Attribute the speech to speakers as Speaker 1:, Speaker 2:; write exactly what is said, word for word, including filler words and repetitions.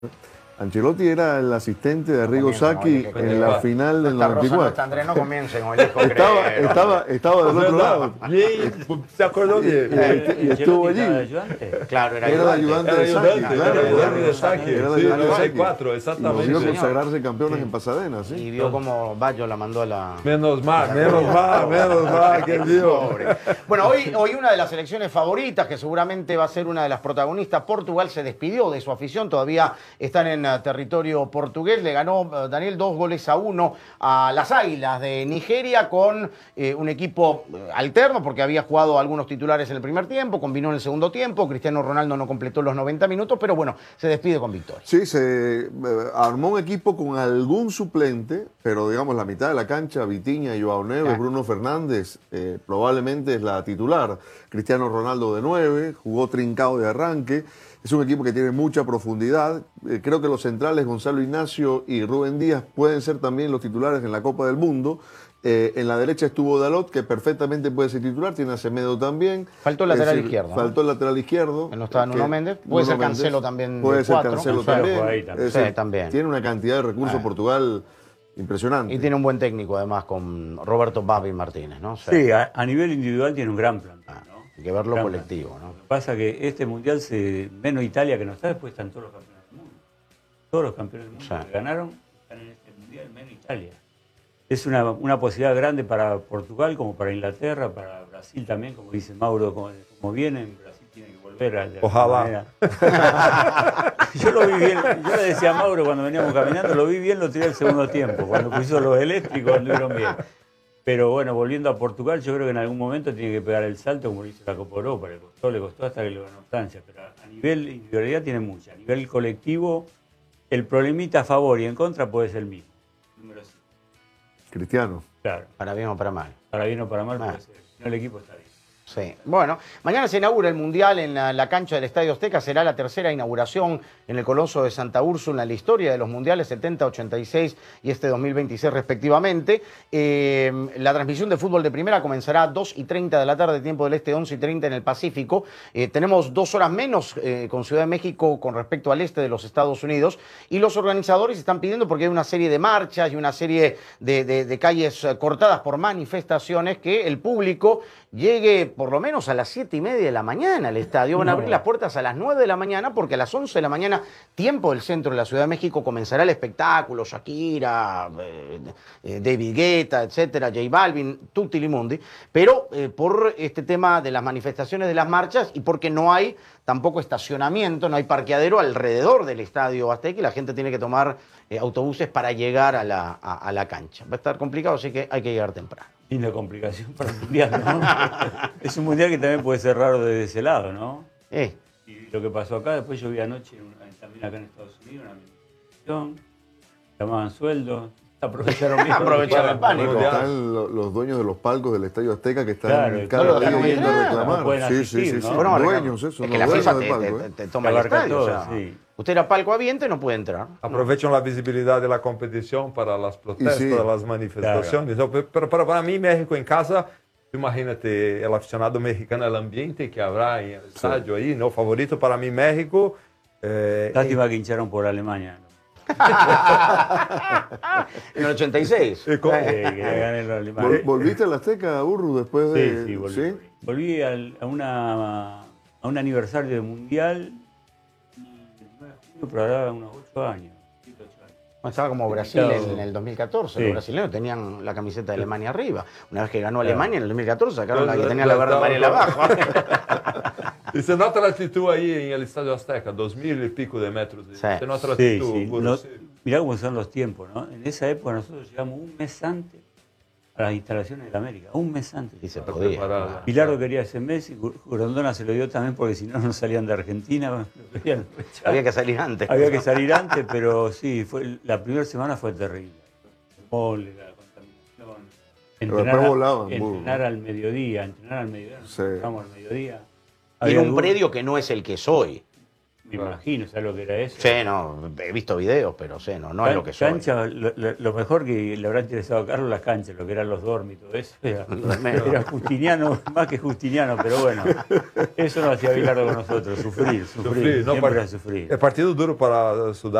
Speaker 1: Ancelotti era el asistente de Arrigo Sacchi en la final del noventa y cuatro.
Speaker 2: Andrés, no comiencen, o el hijo
Speaker 1: estaba,
Speaker 2: creo,
Speaker 1: estaba, estaba del otro lado.
Speaker 3: ¿Se acordó de
Speaker 1: Y estuvo allí.
Speaker 2: Claro, era
Speaker 1: Era el ayudante de Sacchi.
Speaker 3: Era el ayudante de Sacchi.
Speaker 1: Era el
Speaker 3: Sí,
Speaker 1: ayudante de
Speaker 3: noventa y
Speaker 1: Sacchi.
Speaker 3: cuatro,
Speaker 1: Y
Speaker 3: exactamente.
Speaker 1: volvió a consagrarse campeones en Pasadena, ¿sí?
Speaker 2: Y vio cómo Baggio la mandó a la...
Speaker 3: Menos mal, menos mal, menos mal, que vio.
Speaker 2: Pobre. Bueno, hoy, hoy una de las selecciones favoritas, que seguramente va a ser una de las protagonistas, Portugal se despidió de su afición, todavía están en uh, territorio portugués, le ganó uh, Daniel dos goles a uno a las Águilas de Nigeria con eh, un equipo uh, alterno, porque había jugado algunos titulares en el primer tiempo, combinó en el segundo tiempo, Cristiano Ronaldo no completó los noventa minutos, pero bueno, se despide con victoria.
Speaker 1: Sí, se eh, armó un equipo con algún suplente, pero digamos la mitad de la cancha, Vitinha, Joao Neves, Bruno Fernández, eh, probablemente es la titular. Cristiano Ronaldo de nueve, jugó trincado de arranque. Es un equipo que tiene mucha profundidad. Eh, creo que los centrales Gonzalo Ignacio y Rubén Díaz pueden ser también los titulares en la Copa del Mundo. Eh, en la derecha estuvo Dalot, que perfectamente puede ser titular. Tiene a Semedo también.
Speaker 2: Faltó el lateral
Speaker 1: es decir,
Speaker 2: izquierdo.
Speaker 1: Faltó el lateral izquierdo.
Speaker 2: Que no estaba Nuno
Speaker 1: que,
Speaker 2: Méndez. Puede
Speaker 1: Nuno
Speaker 2: ser
Speaker 1: Méndez,
Speaker 2: Cancelo también.
Speaker 1: Puede
Speaker 2: de
Speaker 1: ser
Speaker 2: cuatro.
Speaker 1: Cancelo
Speaker 2: Cancelo
Speaker 1: también.
Speaker 4: ahí también.
Speaker 1: Es decir,
Speaker 2: Sí, también.
Speaker 1: Tiene una cantidad de recursos
Speaker 2: Ah.
Speaker 1: Portugal impresionante.
Speaker 2: Y tiene un buen técnico además con Roberto Babi Martínez, ¿no? O sea,
Speaker 4: Sí, a, a nivel individual tiene un gran plantel,
Speaker 2: ah,
Speaker 4: ¿no?
Speaker 2: hay que verlo
Speaker 4: Gran
Speaker 2: colectivo,
Speaker 4: plantel.
Speaker 2: ¿no?
Speaker 4: Lo que pasa es que este mundial, se menos Italia que no está, después están todos los campeones del mundo. Todos los campeones del mundo
Speaker 2: Sí.
Speaker 4: que ganaron están en este mundial, menos Italia. Es una, una posibilidad grande para Portugal, como para Inglaterra, para Brasil también, como dice Mauro, como, como vienen, Brasil tiene que volver a...
Speaker 3: Ojalá.
Speaker 4: Yo lo vi bien, yo le decía a Mauro cuando veníamos caminando, lo vi bien, lo tiré el segundo tiempo, cuando puso los eléctricos anduvieron bien. Pero bueno, volviendo a Portugal, yo creo que en algún momento tiene que pegar el salto como lo hizo la Copa Europa, le costó, le costó hasta que le ganó Francia, pero a nivel individualidad tiene mucha, a nivel colectivo, el problemita a favor y en contra puede ser el mismo. Número cinco.
Speaker 1: Cristiano.
Speaker 4: Claro,
Speaker 2: Para bien o para mal.
Speaker 4: para bien o para mal
Speaker 2: Ah.
Speaker 4: puede ser, si no el equipo está bien.
Speaker 2: Sí. Bueno, mañana se inaugura el Mundial en la, la cancha del Estadio Azteca. Será la tercera inauguración en el Coloso de Santa Úrsula en la historia de los Mundiales setenta, ochenta y seis y este dos mil veintiséis respectivamente. Eh, la transmisión de fútbol de primera comenzará a dos y treinta de la tarde, tiempo del este, once y treinta en el Pacífico. Eh, tenemos dos horas menos eh, con Ciudad de México con respecto al este de los Estados Unidos. Y los organizadores están pidiendo, porque hay una serie de marchas y una serie de, de, de calles cortadas por manifestaciones, que el público llegue por lo menos a las siete y media de la mañana al estadio. Van a abrir las puertas a las nueve de la mañana, porque a las once de la mañana, tiempo del centro de la Ciudad de México, comenzará el espectáculo. Shakira, eh, eh, David Guetta, etcétera, J Balvin, tutti li mundi. Pero eh, por este tema de las manifestaciones, de las marchas, y porque no hay tampoco estacionamiento, no hay parqueadero alrededor del Estadio Azteca, y la gente tiene que tomar eh, autobuses para llegar a la, a, a la cancha. Va a estar complicado, así que hay que llegar temprano.
Speaker 4: Linda complicación para el mundial, ¿no? Es un mundial que también puede ser raro desde ese lado, ¿no?
Speaker 2: Eh.
Speaker 4: Y lo que pasó acá, después yo vi anoche, una- también acá en Estados Unidos, una manifestación, llamaban sueldos, aprovecharon bien.
Speaker 2: Aprovecharon el pánico.
Speaker 1: Están lo- los dueños de los palcos del Estadio Azteca que están
Speaker 4: Claro,
Speaker 1: cada
Speaker 2: no lo
Speaker 1: día
Speaker 2: dejan
Speaker 1: yendo a
Speaker 2: entrar,
Speaker 1: reclamar.
Speaker 4: no pueden
Speaker 1: sí, sí,
Speaker 4: asistir,
Speaker 1: sí,
Speaker 4: ¿no?
Speaker 1: sí.
Speaker 2: Bueno,
Speaker 1: Dueños, eso,
Speaker 2: es
Speaker 1: no
Speaker 2: que la
Speaker 1: dueños
Speaker 2: FIFA
Speaker 1: del
Speaker 2: te,
Speaker 1: palco,
Speaker 2: te-
Speaker 1: ¿eh?
Speaker 2: te toma el
Speaker 4: Abarca
Speaker 2: estadio.
Speaker 4: todo,
Speaker 2: O sea,
Speaker 4: sí.
Speaker 2: usted era palco ambiente, no puede entrar.
Speaker 3: Aprovechan la visibilidad de la competición para las protestas,
Speaker 1: sí.
Speaker 3: las manifestaciones. Pero para, para mí, México en casa, imagínate el aficionado mexicano, el ambiente que habrá en el estadio ahí, ¿no? Favorito para mí, México. Eh,
Speaker 4: Lástima que hincharon por Alemania, ¿no?
Speaker 2: En el ochenta y seis.
Speaker 3: y con-
Speaker 4: Eh, que le ganen los
Speaker 1: Vol-
Speaker 4: alemanes.
Speaker 1: ¿Volviste al Azteca, Urru, después
Speaker 4: Sí,
Speaker 1: de...?
Speaker 4: sí, volví.
Speaker 1: ¿sí?
Speaker 4: Volví al- a, una, a un aniversario del mundial, el nueve de junio, pero ahora unos ocho años. siete, ocho años.
Speaker 2: Estaba como Brasil
Speaker 4: Claro.
Speaker 2: en el dos mil catorce.
Speaker 4: Sí.
Speaker 2: Los brasileños tenían la camiseta de Alemania arriba. Una vez que ganó
Speaker 4: Claro.
Speaker 2: Alemania en el dos mil catorce, sacaron la que
Speaker 3: Claro,
Speaker 2: tenía la verde
Speaker 3: claro,
Speaker 2: amarela
Speaker 3: claro.
Speaker 2: abajo.
Speaker 3: Y se nota la actitud ahí en el Estadio Azteca, dos mil y pico de metros.
Speaker 2: Sí.
Speaker 3: Se nota la
Speaker 4: Sí,
Speaker 3: actitud.
Speaker 4: sí.
Speaker 3: Burro,
Speaker 4: No-
Speaker 3: sí.
Speaker 4: mirá cómo son los tiempos, ¿no? En esa época nosotros llegamos un mes antes a las instalaciones de la América. Un mes antes.
Speaker 2: Y se
Speaker 3: Está
Speaker 2: podía.
Speaker 3: preparada.
Speaker 4: Pilardo quería ese mes y Grondona se lo dio también porque si no, no salían de Argentina. Lo querían echar.
Speaker 2: Había que salir antes.
Speaker 4: Había que salir antes, pero sí, fue, la primera semana fue terrible. El mole, la contaminación.
Speaker 1: después
Speaker 4: Entrenar, a-
Speaker 1: volaban, burro.
Speaker 4: entrenar al mediodía, entrenar al mediodía.
Speaker 1: Sí.
Speaker 4: Entramos al mediodía.
Speaker 2: Y
Speaker 4: Había
Speaker 2: en un
Speaker 4: algún-
Speaker 2: predio que no es el que es hoy.
Speaker 4: Me imagino, ¿sabes lo que era eso?
Speaker 2: Sí, no, he visto videos, pero sé, no, no es lo que soy.
Speaker 4: Cancha, lo, lo- lo mejor que le habrá interesado a Carlos las canchas, lo que eran los dormis y todo eso. Era, era justiniano, más que justiniano, pero bueno, eso no hacía Bilardo con nosotros, sufrir, sufrir,
Speaker 3: Sufrir, no,
Speaker 4: siempre
Speaker 3: para-
Speaker 4: era sufrir.
Speaker 3: É partido duro para Sudá.